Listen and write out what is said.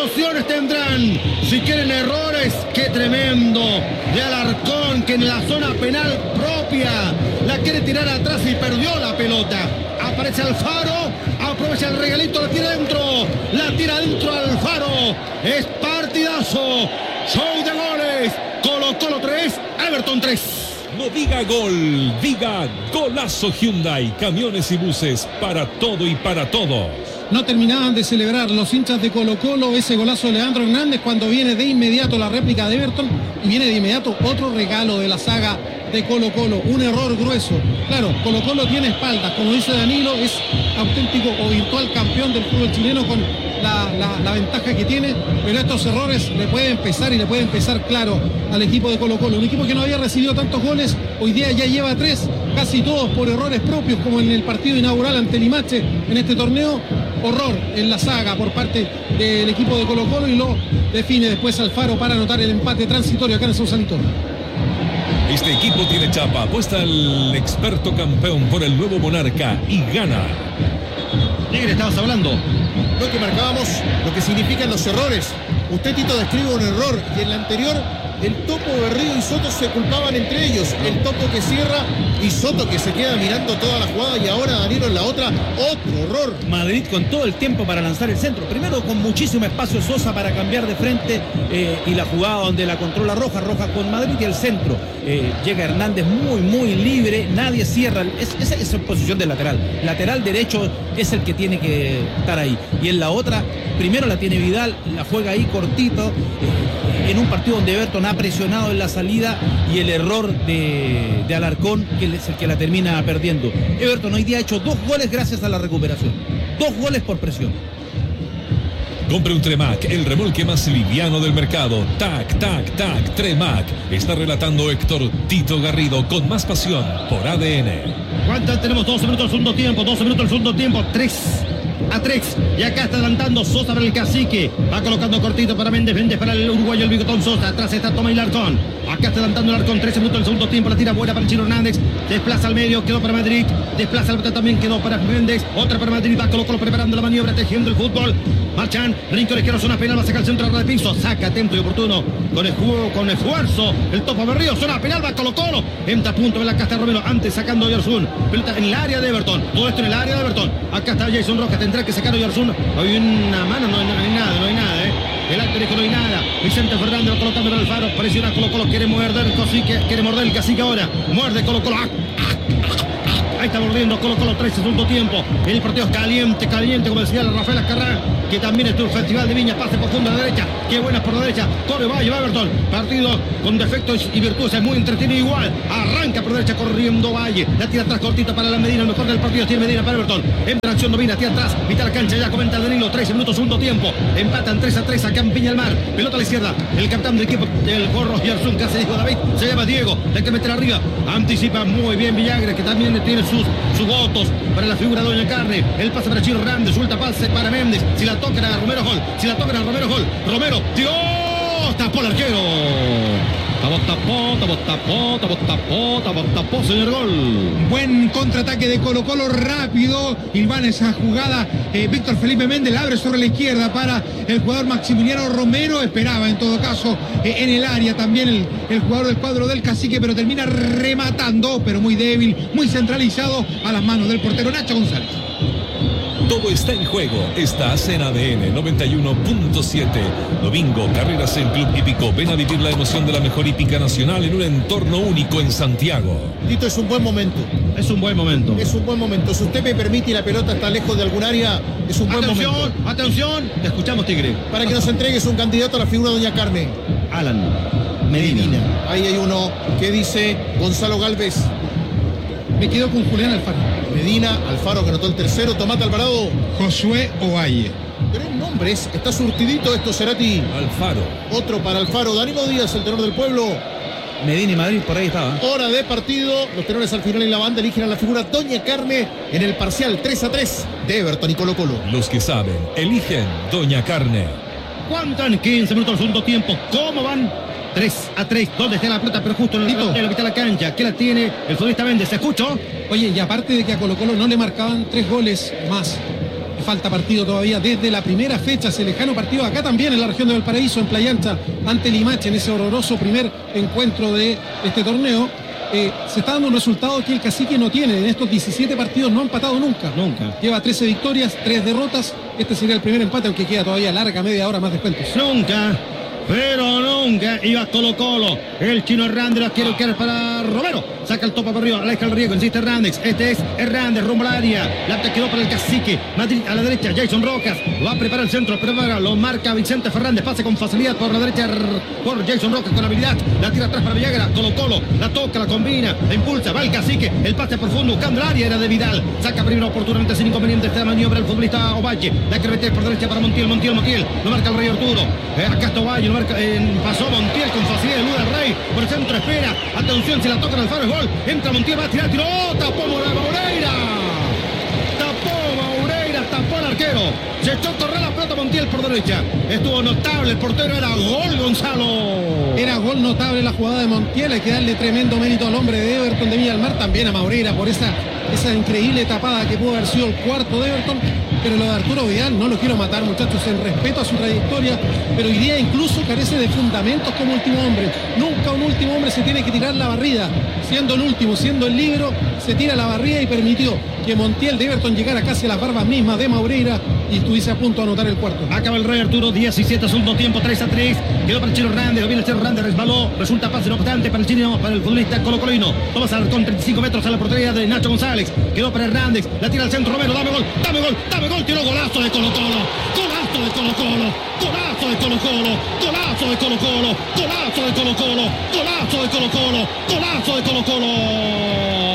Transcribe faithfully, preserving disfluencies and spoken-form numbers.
opciones tendrán. Si quieren errores, qué tremendo. De Alarcón, que en la zona penal propia la quiere tirar atrás y perdió la pelota. Aparece Alfaro, aprovecha el regalito, la tira dentro. La tira dentro Alfaro. Es partidazo. Show de goles. Colo Colo tres, Everton tres. No diga gol, diga golazo Hyundai. Camiones y buses para todo y para todos. No terminaban de celebrar los hinchas de Colo Colo ese golazo de Leandro Hernández cuando viene de inmediato la réplica de Everton y viene de inmediato otro regalo de la saga de Colo Colo, un error grueso. Claro, Colo Colo tiene espaldas, como dice Danilo, es auténtico o virtual campeón del fútbol chileno con la, la, la ventaja que tiene, pero estos errores le pueden pesar y le pueden pesar, claro, al equipo de Colo Colo. Un equipo que no había recibido tantos goles, hoy día ya lleva tres, casi todos por errores propios, como en el partido inaugural ante Limache en este torneo. Horror en la saga por parte del equipo de Colo Colo y lo define después Alfaro para anotar el empate transitorio acá en el Sausalito. Este equipo tiene chapa, apuesta al experto campeón por el nuevo Monarca y gana. Tigre, estabas hablando. Lo que marcábamos, lo que significan los errores. Usted, Tito, describe un error y en la anterior el Topo, Berrío y Soto se culpaban entre ellos. El Topo que cierra y Soto que se queda mirando toda la jugada y ahora Danilo en la otra, otro error. Madrid con todo el tiempo para lanzar el centro. Primero con muchísimo espacio Sosa para cambiar de frente eh, y la jugada donde la controla Roja, Roja con Madrid y el centro. Eh, llega Hernández muy, muy libre, nadie cierra. Es, esa es su posición de lateral. Lateral derecho es el que tiene que estar ahí. Y en la otra, primero la tiene Vidal, la juega ahí cortito. Eh, en un partido donde Everton ha presionado en la salida y el error de, de Alarcón, que es el que la termina perdiendo. Everton hoy día ha hecho dos goles gracias a la recuperación. Dos goles por presión. Compre un Tremac, el remolque más liviano del mercado. Tac, tac, tac, Tremac. Está relatando Héctor Tito Garrido con más pasión por A D N. ¿Cuántas tenemos? doce minutos del segundo tiempo, doce minutos del segundo tiempo, tres a tres. Y acá está adelantando Sosa para el Cacique. Va colocando cortito para Méndez, Méndez para el uruguayo, el bigotón Sosa. Atrás está Tomás y Alarcón. Acá está adelantando el Alarcón, trece minutos del segundo tiempo. La tira buena para el Chino Hernández. Desplaza al medio, quedó para Madrid. Desplaza la pelota también, quedó para Méndez. Otra para Madrid, va Colo Colo preparando la maniobra, tejiendo el fútbol. Marchan, rincón izquierdo, zona penal, va a sacar el centro de piso. Saca atento y oportuno, con el juego, con esfuerzo. El Topo Berrío, zona penal, va Colo Colo. Entra a punto de la Casta Romero, antes sacando a Oyarzún. Pelota en el área de Everton. Todo esto en el área de Everton. Acá está Jason Rojas, tendrá que sacar a Oyarzún. Hay una mano, no hay, no hay nada, no hay nada, eh. El acto dijo no hay nada. Vicente Fernández va colocando el Alfaro. Presiona Colo Colo, quiere morder el Cacique, quiere morder el Cacique ahora. Muerde Colo Colo. ¡Ah! Ahí está mordiendo Colo Colo, tres segundo tiempo. El partido es caliente, caliente, como decía Rafael Azcarrá, que también estuvo el Festival de Viña. Pase por fondo a la derecha. Qué buenas por la derecha. Corre, Valle, va Everton. Partido con defectos y virtudes. Es muy entretenido igual. Arranca por derecha corriendo Valle. La tira atrás cortita para la Medina. El mejor del partido tiene Medina para Everton. Entra acción, domina, tira atrás. Mitad la cancha, ya comenta Danilo. trece minutos, segundo tiempo. Empatan tres a tres acá en Viña del Mar. Pelota a la izquierda. El capitán del equipo del Gorro y Arzún, que hace dijo David. Se llama Diego. Hay que meter arriba. Anticipa muy bien Villagre, que también tiene sus, sus votos para la figura de Doña Carne. El pase para Chino Hernández. Suelta pase para Méndez. Si la tocan a Romero, gol. Si la tocan a Romero, gol. Romero tiró. Tapó el arquero. Tapó, tapó, tapó, tapó, tapó, tapó, tapó, tapó, señor gol. Buen contraataque de Colo Colo, rápido. Ilvan esa jugada. Eh, Víctor Felipe Méndez la abre sobre la izquierda para el jugador Maximiliano Romero. Esperaba en todo caso eh, en el área también el, el jugador del cuadro del Cacique, pero termina rematando, pero muy débil, muy centralizado a las manos del portero Nacho González. Todo está en juego. Estás en A D N noventa y uno punto siete. Domingo, carreras en Club Hípico. Ven a vivir la emoción de la mejor hípica nacional en un entorno único en Santiago. Tito, es un buen momento. Es un buen momento. Es un buen momento. Si usted me permite y la pelota está lejos de algún área, es un buen atención, momento. Atención, te escuchamos, Tigre. Para que nos entregues un candidato a la figura de Doña Carmen. Alan Medina. Medina. Ahí hay uno que dice Gonzalo Galvez. Me quedo con Julián Alfaro. Medina, Alfaro que anotó el tercero, Tomate Alvarado. Josué Ovalle. Tres nombres, está surtidito esto, Cerati. Alfaro. Otro para Alfaro, Danilo Díaz, el tenor del pueblo. Medina y Madrid, por ahí estaba. Hora de partido, los tenores al final en la banda eligen a la figura Doña Carne en el parcial tres a tres de Everton y Colo Colo. Los que saben, eligen Doña Carne. ¿Cuántan? quince minutos del segundo tiempo. ¿Cómo van? tres a tres. ¿Dónde está la pelota? Pero justo en el en la mitad de la cancha. ¿Qué la tiene el futbolista Méndez? ¿Se escuchó? Oye, y aparte de que a Colo Colo no le marcaban tres goles más falta partido todavía desde la primera fecha, ese lejano partido acá también en la región de Valparaíso, en Playa Ancha, ante Limache, en ese horroroso primer encuentro de este torneo. Eh, se está dando un resultado que el Cacique no tiene. En estos diecisiete partidos no ha empatado nunca. Nunca. Lleva trece victorias, tres derrotas. Este sería el primer empate, aunque queda todavía larga, media hora más descuentos. Nunca, pero nunca iba Colo Colo. El chino Hernández la quiere buscar para Romero. Saca el topo por arriba, aleja el riesgo, insiste Hernández. Este es Hernández, rumbo al área. La quedó para el Cacique. Madrid a la derecha, Jason Rojas. Va a preparar el centro, prepara, lo marca Vicente Fernández. Pase con facilidad por la derecha por Jason Rojas con habilidad. La tira atrás para Villagra. Colo Colo, la toca, la combina, la impulsa. Va el Cacique, el pase profundo buscando el área. Era de Vidal. Saca primero oportunamente sin inconveniente esta maniobra el futbolista Ovalle. La que mete por derecha para Montiel, Montiel, Montiel. Lo marca el Rey Arturo. Eh, acá está Ovalle, lo marca, eh, pasó Montiel con facilidad. Eluda el Rey. Por el centro espera. Atención, si la tocan al faro es gol. Entra Montiel, va a tirar, tiró, tapó Moureira. Tapó Moureira, tapó el arquero. Se echó a correr la pelota Montiel por derecha. Estuvo notable, el portero era gol, Gonzalo. Era gol notable la jugada de Montiel. Hay que darle tremendo mérito al hombre de Everton de Villalmar, también a Moureira por esa, esa increíble tapada que pudo haber sido el cuarto de Everton. Pero lo de Arturo Vidal no lo quiero matar, muchachos, en respeto a su trayectoria, pero hoy día incluso carece de fundamentos como último hombre. Nunca un último hombre se tiene que tirar la barrida. Siendo el último, siendo el libero, se tira la barrida y permitió que Montiel de Everton llegara casi a las barbas mismas de Moureira y estuviese a punto de anotar el cuarto. Acaba el Rey Arturo, diecisiete, segundo tiempo, tres a tres. Quedó para el Chino Hernández, lo viene el Chino Hernández, resbaló. Resulta pase no obstante para el chino, para el futbolista colocolino. Tomás Alarcón, treinta y cinco metros a la portería de Nacho González. Quedó para Hernández, la tira al centro, Romero, dame gol, dame gol, dame gol, tiró golazo de Colo Colo. Golazo de Colo Colo, golazo de Colo Colo, golazo de Colo Colo, golazo de Colo Colo, golazo de Colo Colo, golazo de Colo Colo.